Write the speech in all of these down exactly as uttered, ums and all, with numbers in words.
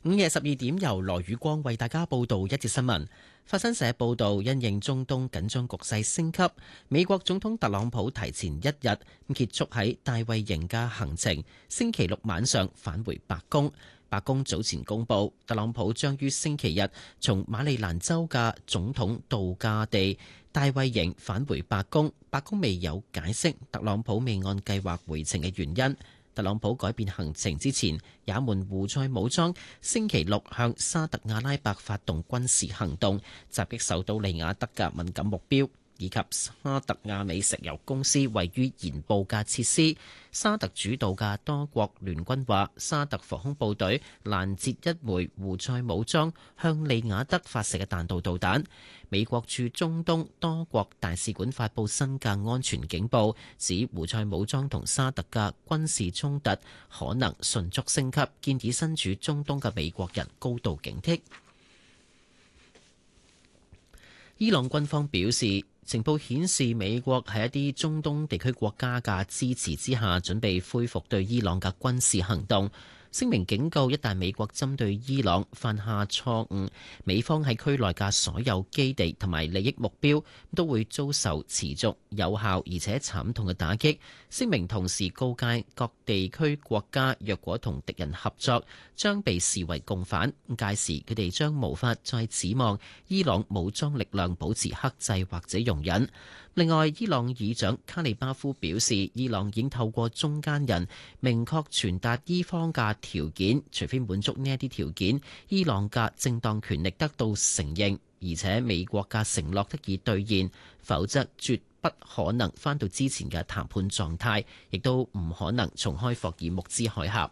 午夜十二點，由羅宇光為大家報道一節新聞。法新社報道，因應中東緊張局勢升級，美國總統特朗普提前一日結束喺大衛營嘅行程，星期六晚上返回白宮。白宮早前公布，特朗普將於星期日從馬里蘭州嘅總統度假地大衛營返回白宮。白宮未有解釋特朗普未按計劃回程嘅原因。特朗普改變行程之前，也門胡塞武裝星期六向沙特阿拉伯發動軍事行動，襲擊首都利雅得嘅敏感目標，以及沙特阿美石油公司位於鹽布嘅設施。沙特主導嘅多國聯軍話，沙特防空部隊攔截一枚胡塞武裝向利雅得發射嘅彈道導彈。美國駐中東多國大使館發布新嘅安全警報，指胡塞武裝同沙特嘅軍事衝突可能迅速升級，建議身處中東嘅美國人高度警惕。伊朗軍方表示，情報顯示美國喺一啲中東地區國家嘅支持之下，準備恢復對伊朗嘅軍事行動。聲明警告，一旦美國針對伊朗犯下錯誤，美方喺區內嘅所有基地同埋利益目標都會遭受持續有效而且慘痛嘅打擊。聲明同時告誡各地區國家，若果同敵人合作，將被視為共犯，屆時佢哋將無法再指望伊朗武裝力量保持克制或者容忍。另外，伊朗議長卡利巴夫表示，伊朗已經透過中間人明確傳達伊方嘅條件，除非滿足呢一啲條件，伊朗嘅正當權力得到承認，而且美國嘅承諾得以兌現，否則絕不可能返到之前嘅談判狀態，亦都唔可能重開霍爾木茲海峽。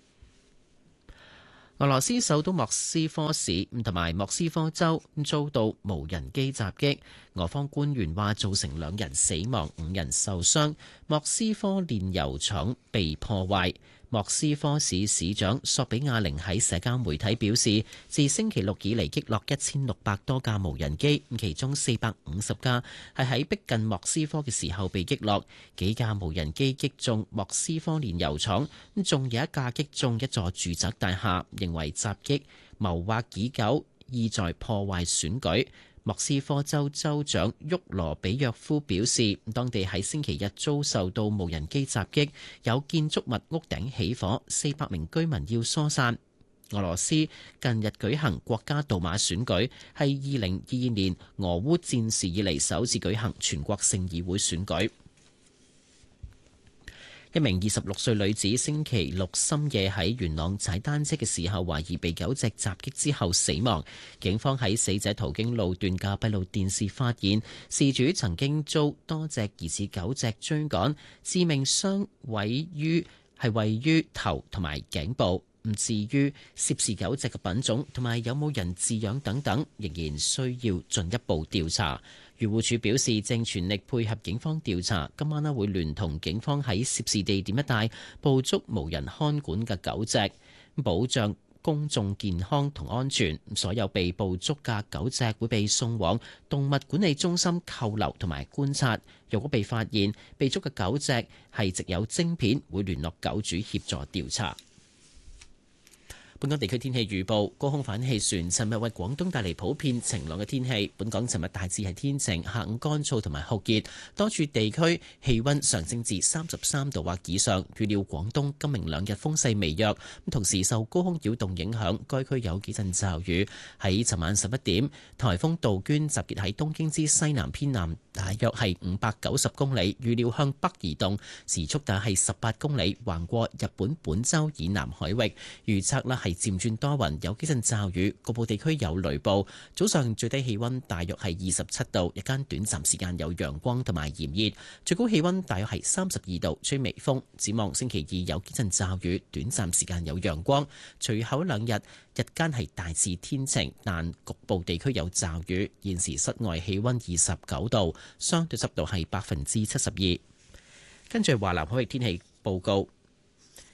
俄羅斯首都莫斯科市同埋莫斯科州遭到無人機襲擊，俄方官員話造成兩人死亡、五人受傷，莫斯科煉油廠被破壞。莫斯科市市長索比亞寧喺社交媒體表示，自星期六以嚟擊落一千六百多架無人機，其中四百五十架係喺逼近莫斯科嘅時候被擊落，幾架無人機擊中莫斯科煉油廠，仲有一架擊中一座住宅大廈，認為襲擊謀劃已久，意在破壞選舉。莫斯科州州長沃羅比約夫表示，當地喺星期日遭受到無人機襲擊，有建築物屋頂起火，四百名居民要疏散。俄羅斯近日舉行國家杜馬選舉，係二零二二年俄烏戰事以嚟首次舉行全國性議會選舉。一名二十六歲女子星期六深夜喺元朗踩單車嘅時候，懷疑被狗隻襲擊之後死亡。警方喺死者途經路段嘅閉路電視發現，事主曾經遭多隻疑似狗隻追趕，致命傷位於係位於頭同埋頸部。唔至於涉事狗隻嘅品種同埋有冇人飼養等等，仍然需要進一步調查。漁護署表示，正全力配合警方調查，今晚咧會聯同警方喺涉事地點一帶捕捉無人看管嘅狗隻，保障公眾健康同安全。所有被捕捉嘅狗隻會被送往動物管理中心扣留同埋觀察。如果被發現被捉嘅狗隻係植有晶片，會聯絡狗主協助調查。本港地區天氣預報，高空反氣旋尋日為廣東帶嚟普遍晴朗嘅天氣。本港尋日大致係天晴，下午乾燥同埋酷熱，多處地區氣溫上升至三十三度或以上。預料廣東今明兩日風勢微弱，同時受高空擾動影響，該區有幾陣驟雨。喺尋晚十一點，颱風杜鵑集結喺東京之西南偏南，大約係五百九十公里，預料向北移動，時速大概係十八公里，橫過日本本州以南海域。預測啦係漸轉多雲，有幾陣驟雨，局部地區有雷暴。早上最低氣溫大約係二十七度，日間短暫時間有陽光同埋炎熱，最高氣溫大約係三十二度，吹微風。展望星期二有幾陣驟雨，短暫時間有陽光。隨後兩日日間係大致天晴，但局部地區有驟雨。現時室外氣溫二十九度，相對濕度係百分之七十二。跟住華南海域天氣報告。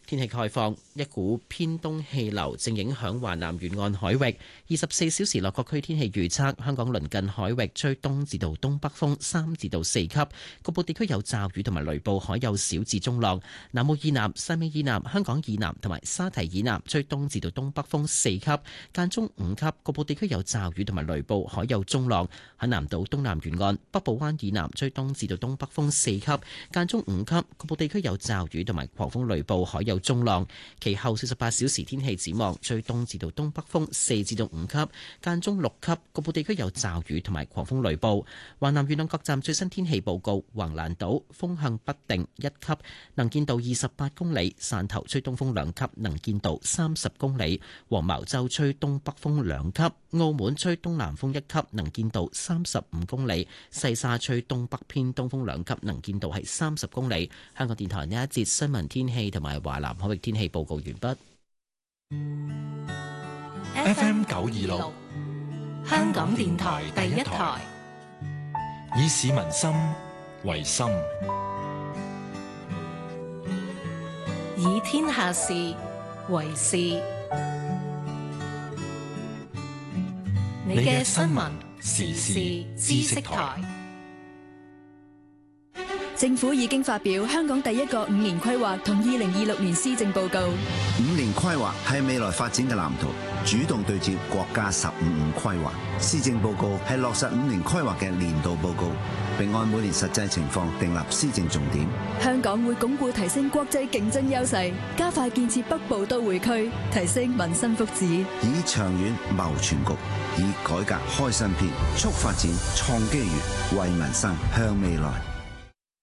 天氣概況，一股偏東氣流正影響華南沿岸海域。二十四小時內各區天氣預測：香港鄰近海域吹東至到東北風三至到四級，局部地區有驟雨同埋雷暴，海有小至中浪。南澳以南、汕尾以南、香港以南同埋沙堤以南吹東至到東北風四級，間中五級，局部地區有驟雨同埋雷暴，海有中浪。喺南島東南沿岸、北部灣以南吹東至到東北風四級，間中五級，局部地區有驟雨同埋狂風雷暴，海有中浪。其後四十八小時天氣展望，吹東至到東北風四至到五級，間中六級，局部地區有驟雨同埋狂風雷暴。華南沿岸各站最新天氣報告：橫瀾島風向不定一級，能見度二十八公里；汕頭吹東風兩級，能見度三十公里；黃茅洲吹東北風兩級；澳門吹東南風一級，能見度三十五公里；西沙吹東北偏東風兩級，能見度係三十公里。香港電台呢一節新聞天氣同埋華南海域天氣報告完畢。 F M 九二六，香港電台第一台，以市民心為心， 以天下事為事。你嘅新聞時事知識台。 政府已經發表香港第一個五年規劃同二零二六年施政報告。 五年規劃係未來發展嘅藍圖，主動對接國家十五五規劃。施政報告係落實五年規劃嘅年度報告，並按每年實際情況訂立施政重點。 香港會鞏固提升國際競爭優勢，加快建設北部都會區，提升民生福祉。 以長遠謀全局，以改革開新篇，促發展創機遇，為民生向未來。